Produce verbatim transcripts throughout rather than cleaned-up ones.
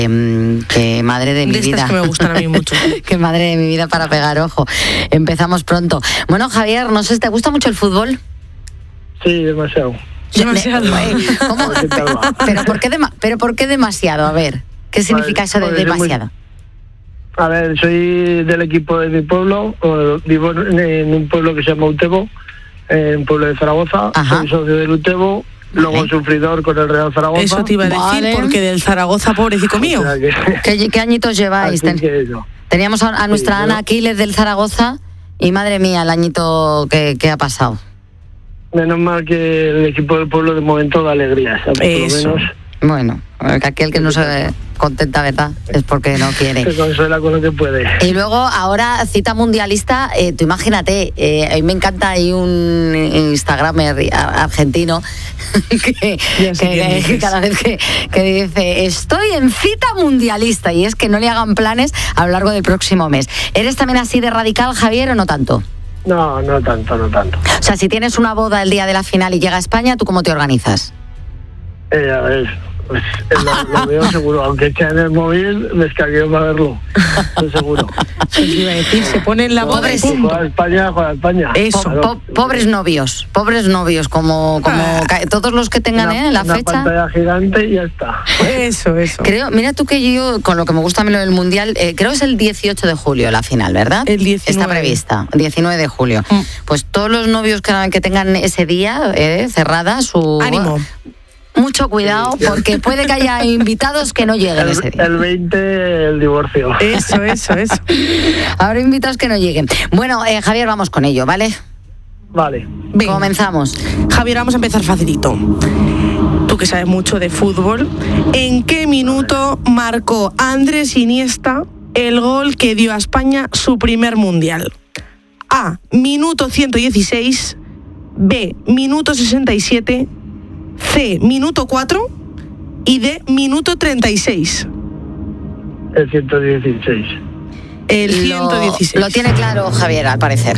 Que madre de mi de vida. Estas que me gustan a mí mucho. Que madre de mi vida para pegar ojo. Empezamos pronto. Bueno, Javier, no sé, ¿te gusta mucho el fútbol? Sí, demasiado. Demasiado. ¿Cómo? ¿Pero por qué, dema- pero ¿por qué demasiado? A ver, ¿qué significa eso de demasiado? A ver, soy del equipo de mi pueblo, vivo en un pueblo que se llama Utebo, en un pueblo de Zaragoza. Ajá. Soy socio del Utebo, luego vale. sufridor con el Real Zaragoza. Eso te iba a decir, vale. Porque del Zaragoza, pobrecito mío. O sea que... ¿Qué, ¿Qué añitos lleváis? Ten... Teníamos a, a nuestra sí, Ana Aquiles del Zaragoza y madre mía, el añito que, que ha pasado. Menos mal que el equipo del pueblo de momento da alegría, ¿sabes? Por lo menos. Bueno, aquel que no se contenta, ¿verdad? Es porque no quiere. Se consuela con lo que puede. Y luego, ahora, cita mundialista, eh, tú imagínate, eh, a mí me encanta, hay un instagramer argentino que, que, que, que cada vez que, que dice, estoy en cita mundialista, y es que no le hagan planes a lo largo del próximo mes. ¿Eres también así de radical, Javier, o no tanto? No, no tanto, no tanto. O sea, si tienes una boda el día de la final y llega a España, ¿tú cómo te organizas? Eh, a ver... Pues lo, lo veo seguro, aunque esté en el móvil, me escaqueo para verlo. Estoy seguro. ¿Qué iba a decir? Se pone en la boda y punto. Juega España, juega España. Eso. Po- po- pobres novios, pobres novios, como, como ah. ca- todos los que tengan una, ¿eh? en la una fecha. Una pantalla gigante y ya está. Eso, eso. Creo, mira tú que yo, con lo que me gusta a mí lo del Mundial, eh, creo que es el dieciocho de julio la final, ¿verdad? El diecinueve. Está prevista, diecinueve de julio. Mm. Pues todos los novios que, que tengan ese día eh, cerrada su... Ánimo. Mucho cuidado, porque puede que haya invitados que no lleguen el, ese día. El veinte, el divorcio. Eso, eso, eso. Habrá invitados que no lleguen. Bueno, eh, Javier, vamos con ello, ¿vale? Vale. Bien. Comenzamos. Javier, vamos a empezar facilito. Tú que sabes mucho de fútbol, ¿en qué minuto marcó Andrés Iniesta el gol que dio a España su primer mundial? A, minuto ciento dieciséis, B, minuto sesenta y siete, C, minuto cuatro y D, minuto treinta y seis. El ciento dieciséis. El ciento dieciséis. Lo, lo tiene claro Javier, al parecer.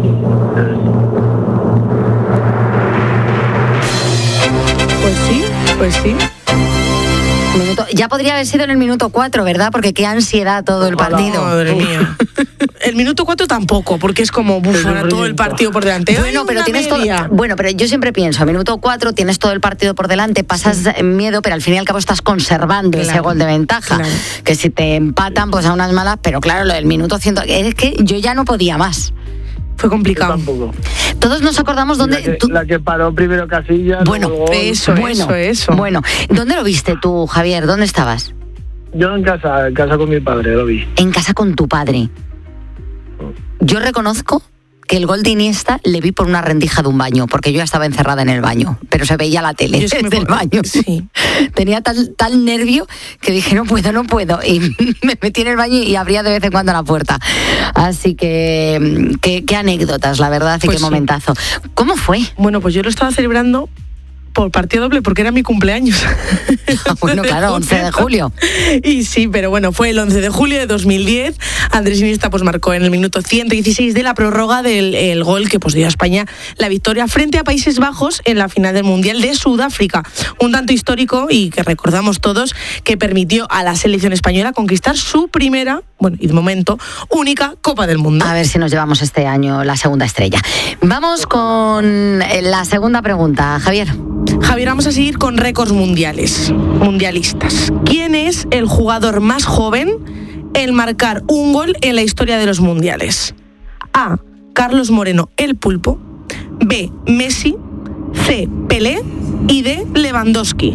Pues sí, pues sí. Minuto, ya podría haber sido en el minuto cuatro, ¿verdad? Porque qué ansiedad todo el partido. Madre mía. El minuto cuatro tampoco, porque es como buf, ahora todo el partido por delante. Bueno, pero tienes todo, bueno, pero yo siempre pienso, a minuto cuatro tienes todo el partido por delante, pasas sí. miedo, pero al fin y al cabo estás conservando claro. ese gol de ventaja. Claro. Que si te empatan, pues a unas malas, pero claro, lo del minuto cien, es que yo ya no podía más. Fue complicado. Todos nos acordamos dónde... La que, tú... la que paró primero Casillas. Bueno, eso, bueno, eso, eso. Bueno, ¿dónde lo viste tú, Javier? ¿Dónde estabas? Yo en casa, en casa con mi padre lo vi. En casa con tu padre. Yo reconozco que el gol de Iniesta le vi por una rendija de un baño, porque yo ya estaba encerrada en el baño, pero se veía la tele desde el baño. Sí. Tenía tal, tal nervio que dije, no puedo, no puedo. Y me metí en el baño y abría de vez en cuando la puerta. Así que, qué, qué anécdotas, la verdad, y pues qué sí. momentazo. ¿Cómo fue? Bueno, pues yo lo estaba celebrando por partido doble porque era mi cumpleaños. Ah, bueno, claro, once de julio. Y sí, pero bueno, fue el once de julio de dos mil diez. Andrés Iniesta pues marcó en el minuto ciento dieciséis de la prórroga del el gol que pues dio a España la victoria frente a Países Bajos en la final del Mundial de Sudáfrica. Un tanto histórico y que recordamos todos, que permitió a la selección española conquistar su primera, bueno, y de momento, única Copa del Mundo. A ver si nos llevamos este año la segunda estrella. Vamos con la segunda pregunta, Javier. Javier, vamos a seguir con récords mundiales, mundialistas. ¿Quién es el jugador más joven en marcar un gol en la historia de los mundiales? A, Carlos Moreno, el Pulpo. B, Messi. C, Pelé. Y D, Lewandowski.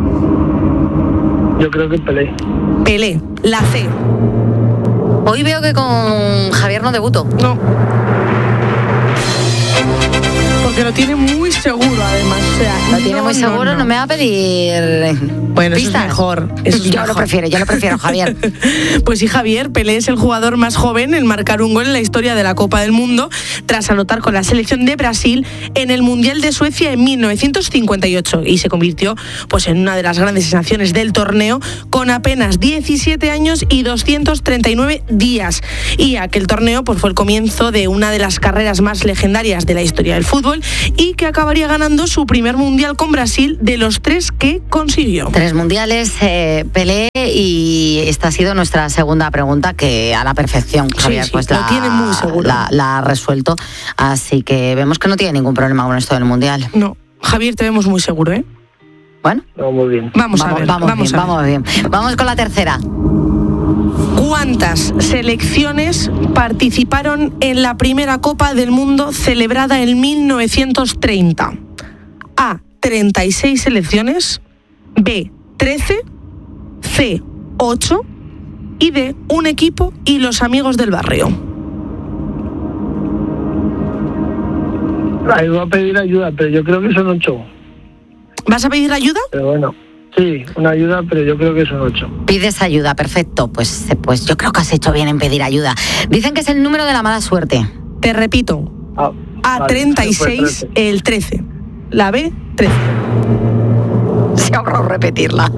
Yo creo que Pelé. Pelé, la C. Hoy veo que con Javier no debuto. No. Porque lo tiene muy seguro, además. O sea, lo tiene no, muy seguro, no, no. no me va a pedir. Bueno, pistas. Eso es mejor. Eso es yo mejor. lo prefiero, yo lo prefiero, Javier. Pues sí, Javier, Pelé es el jugador más joven en marcar un gol en la historia de la Copa del Mundo, tras anotar con la selección de Brasil en el Mundial de Suecia en mil novecientos cincuenta y ocho, y se convirtió pues en una de las grandes sensaciones del torneo con apenas diecisiete años y doscientos treinta y nueve días. Y aquel torneo pues fue el comienzo de una de las carreras más legendarias de la historia del fútbol, y que acabaría ganando su primer mundial con Brasil de los tres que consiguió. Tres mundiales, eh, Pelé, y esta ha sido nuestra segunda pregunta, que a la perfección Javier sí, sí, pues lo la, tiene muy seguro. La, la ha resuelto, así que vemos que no tiene ningún problema con esto del mundial. No, Javier, te vemos muy seguro, ¿eh? Bueno, no, muy bien. Vamos, vamos a ver, vamos, vamos bien, a ver. vamos bien. Vamos con la tercera. ¿Cuántas selecciones participaron en la primera Copa del Mundo celebrada en mil novecientos treinta? A, treinta y seis selecciones, B, trece, C, ocho y D, un equipo y los amigos del barrio. Ahí voy a pedir ayuda, pero yo creo que son ocho. ¿Vas a pedir ayuda? Pero bueno, sí, una ayuda, pero yo creo que son ocho. Pides ayuda, perfecto. Pues, pues yo creo que has hecho bien en pedir ayuda. Dicen que es el número de la mala suerte. Te repito. Ah, A, vale, treinta y seis, trece. el trece. La B, trece. Se ahorró repetirla.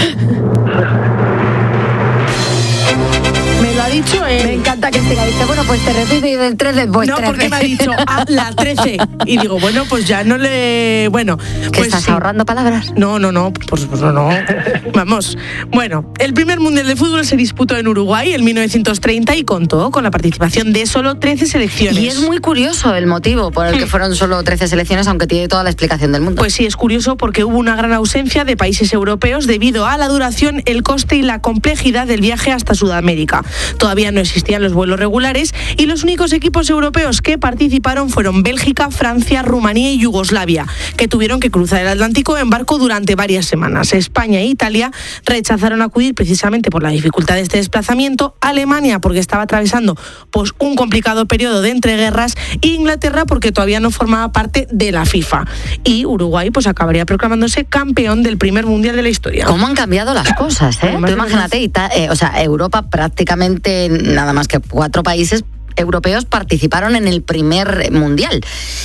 Me lo ha dicho él. Me encanta que siga. Dice, bueno, pues te repito y del trece, pues no, trece. porque me ha dicho a la trece. Y digo, bueno, pues ya no le... Bueno, ¿Que pues estás sí. ahorrando palabras? No, no, no, pues, pues no, no. Vamos. Bueno, el primer Mundial de Fútbol se disputó en Uruguay en mil novecientos treinta y contó con la participación de solo trece selecciones. Y es muy curioso el motivo por el que fueron solo trece selecciones, aunque tiene toda la explicación del mundo. Pues sí, es curioso porque hubo una gran ausencia de países europeos debido a la duración, el coste y la complejidad del viaje hasta Sudamérica. Todavía no existían los vuelos regulares y los únicos equipos europeos que participaron fueron Bélgica, Francia, Rumanía y Yugoslavia, que tuvieron que cruzar el Atlántico en barco durante varias semanas. España e Italia rechazaron acudir precisamente por la dificultad de este desplazamiento, Alemania porque estaba atravesando pues, un complicado periodo de entreguerras e Inglaterra porque todavía no formaba parte de la FIFA. Y Uruguay pues acabaría proclamándose campeón del primer mundial de la historia. ¿Cómo han cambiado las cosas? ¿eh? Tú imagínate, Ita- eh, o sea, Europa prácticamente nada más que cuatro países europeos participaron en el primer mundial.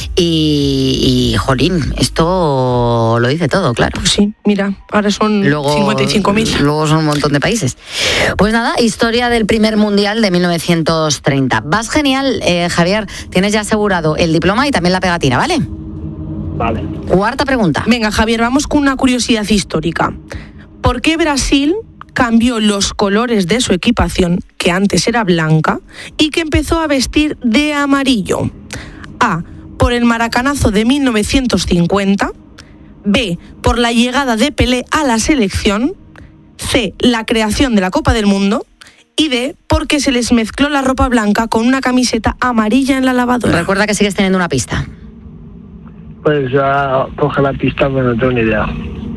Y, y jolín, esto lo dice todo, claro. Pues sí, mira, ahora son Luego, cincuenta y cinco mil. Luego son un montón de países. Pues nada, historia del primer mundial de mil novecientos treinta. Vas genial, eh, Javier. Tienes ya asegurado el diploma y también la pegatina, ¿vale? Vale. Cuarta pregunta. Venga, Javier, vamos con una curiosidad histórica. ¿Por qué Brasil cambió los colores de su equipación, que antes era blanca, y que empezó a vestir de amarillo? A, por el maracanazo de mil novecientos cincuenta. B, por la llegada de Pelé a la selección. C, la creación de la Copa del Mundo. Y D, porque se les mezcló la ropa blanca con una camiseta amarilla en la lavadora. Recuerda que sigues teniendo una pista. Pues ya coge la pista, pero no tengo ni idea.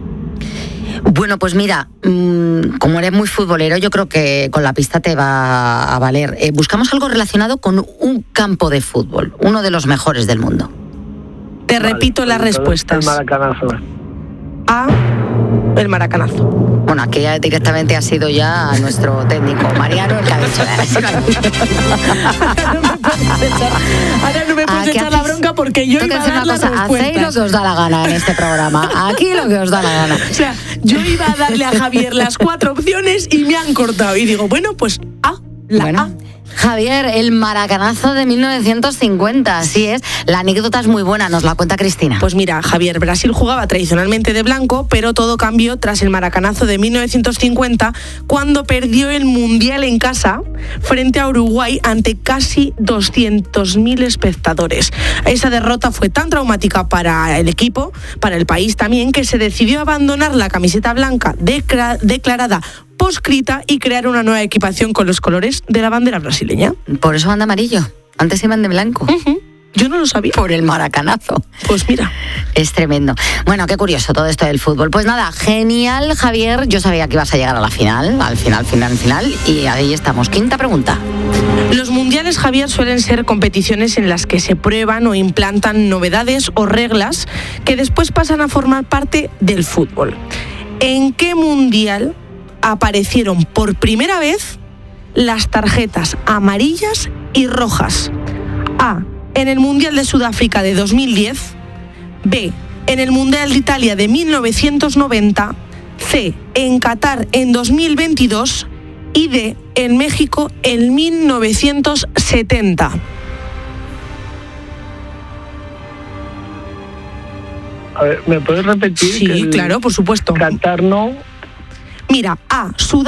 Bueno, pues mira, mmm, como eres muy futbolero, yo creo que con la pista te va a valer. Eh, buscamos algo relacionado con un campo de fútbol, uno de los mejores del mundo. Te Vale, repito pues las entonces respuestas. El maracanazo. A, el maracanazo. Bueno, aquí ya directamente ha sido ya nuestro técnico, Mariano, el que ha dicho. Ahora no me puedes echar la bronca porque yo iba a dar las cosa, hacéis lo respuestas. que os da la gana en este programa. Aquí lo que os da la gana. O sea, yo iba a darle a Javier las cuatro opciones y me han cortado. Y digo, bueno, pues A, la bueno. A. Javier, el maracanazo de mil novecientos cincuenta, así es. La anécdota es muy buena, nos la cuenta Cristina. Pues mira, Javier, Brasil jugaba tradicionalmente de blanco, pero todo cambió tras el maracanazo de mil novecientos cincuenta, cuando perdió el Mundial en casa frente a Uruguay ante casi doscientos mil espectadores. Esa derrota fue tan traumática para el equipo, para el país también, que se decidió abandonar la camiseta blanca decra- declarada poscrita y crear una nueva equipación con los colores de la bandera brasileña. Por eso van de amarillo. Antes iban de blanco. Uh-huh. Yo no lo sabía. Por el maracanazo. Pues mira. Es tremendo. Bueno, qué curioso todo esto del fútbol. Pues nada, genial, Javier. Yo sabía que ibas a llegar a la final, al final, final, final. Y ahí estamos. Quinta pregunta. Los mundiales, Javier, suelen ser competiciones en las que se prueban o implantan novedades o reglas que después pasan a formar parte del fútbol. ¿En qué mundial aparecieron por primera vez las tarjetas amarillas y rojas? A, en el Mundial de Sudáfrica de dos mil diez. B, en el Mundial de Italia de mil novecientos noventa. C, en Qatar en dos mil veintidós. Y D, en México en mil novecientos setenta. A ver, ¿me puedes repetir? Sí, claro, por supuesto. Qatar no. Mira, A, Sudán.